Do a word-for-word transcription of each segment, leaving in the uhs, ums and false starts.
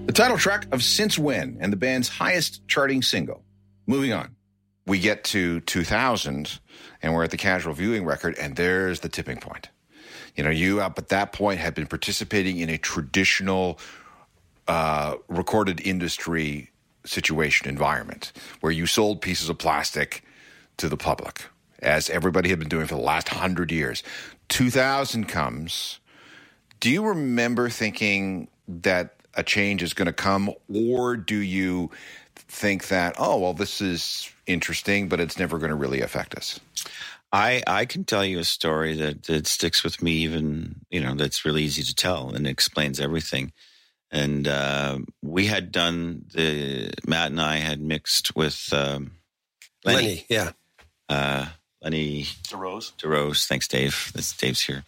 The title track of Since When and the band's highest charting single. Moving on. We get to two thousand, and we're at the Casual Viewing record, and there's the tipping point. You know, you up at that point had been participating in a traditional uh, recorded industry situation environment where you sold pieces of plastic to the public, as everybody had been doing for the last hundred years. two thousand comes. Do you remember thinking that a change is going to come, or do you think that, oh, well, this is interesting, but it's never going to really affect us? I, I can tell you a story that, that sticks with me even, you know, that's really easy to tell and explains everything. And uh, we had done the, Matt and I had mixed with um, Lenny. Lenny, yeah. Uh, Lenny DeRose. DeRose. Thanks, Dave. That's Dave's here.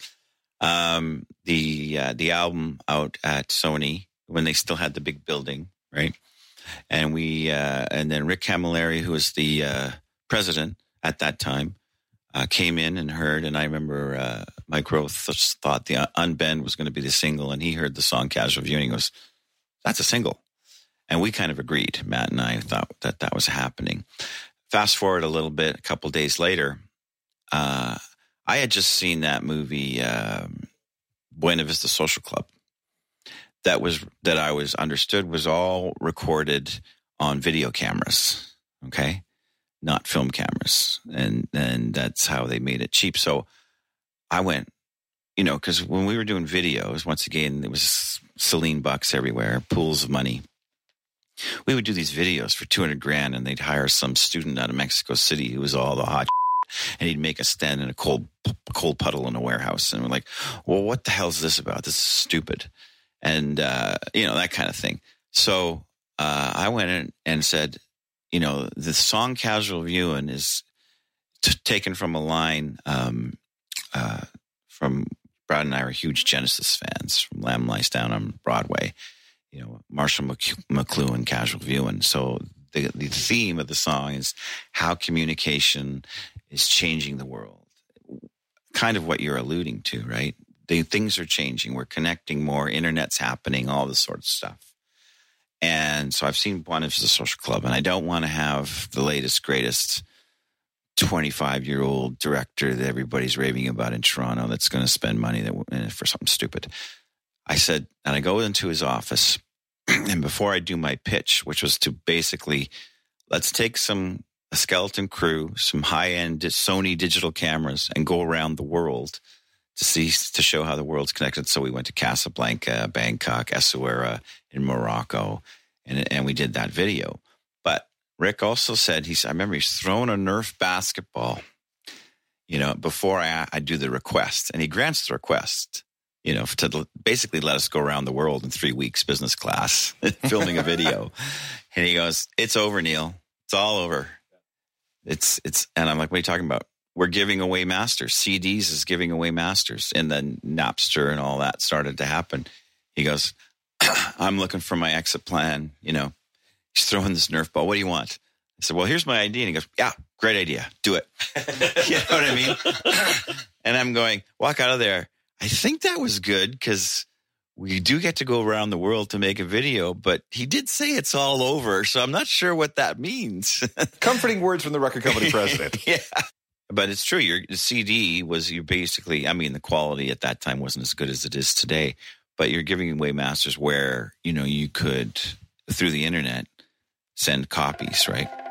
Um, the uh, the album out at Sony when they still had the big building, right? And we uh, and then Rick Camilleri, who was the uh, president at that time, uh, came in and heard. And I remember uh, Mike Roth thought the Unbend was going to be the single, and he heard the song Casual Viewing. He goes, "That's a single," and we kind of agreed. Matt and I thought that that was happening. Fast forward a little bit, a couple days later. Uh, I had just seen that movie, um, Buena Vista Social Club. That was that I was understood was all recorded on video cameras, okay, not film cameras, and and that's how they made it cheap. So I went, you know, because when we were doing videos, once again, there was Celine bucks everywhere, pools of money. We would do these videos for two hundred grand, and they'd hire some student out of Mexico City who was all the hot. And he'd make us stand in a cold, cold puddle in a warehouse. And we're like, well, what the hell is this about? This is stupid. And, uh, you know, that kind of thing. So uh, I went in and said, you know, the song Casual Viewing is t- taken from a line um, uh, from Brad and I are huge Genesis fans from Lamb Lies Down on Broadway. You know, Marshall McC- McLuhan, Casual Viewing. So the, the theme of the song is how communication is changing the world. Kind of what you're alluding to, right? The things are changing. We're connecting more. Internet's happening, all this sort of stuff. And so I've seen Buena Vista Social Club, and I don't want to have the latest, greatest twenty-five-year-old director that everybody's raving about in Toronto that's going to spend money that, for something stupid. I said, and I go into his office, and before I do my pitch, which was to basically, let's take some a skeleton crew, some high-end Sony digital cameras, and go around the world to see to show how the world's connected. So we went to Casablanca, Bangkok, Essaouira in Morocco, and and we did that video. But Rick also said, he's, I remember he's throwing a Nerf basketball, you know, before I, I do the request. And he grants the request, you know, to basically let us go around the world in three weeks, business class, filming a video. And he goes, it's over, Neil. It's all over. It's, it's, and I'm like, what are you talking about? We're giving away masters. C Ds is giving away masters. And then Napster and all that started to happen. He goes, I'm looking for my exit plan. You know, he's throwing this Nerf ball. What do you want? I said, well, here's my idea. And he goes, yeah, great idea. Do it. You know what I mean? And I'm going, walk out of there. I think that was good because we do get to go around the world to make a video, but he did say it's all over. So I'm not sure what that means. Comforting words from the record company president. Yeah. But it's true. Your C D was you basically, I mean, the quality at that time wasn't as good as it is today, but you're giving away masters where, you know, you could, through the internet, send copies, right?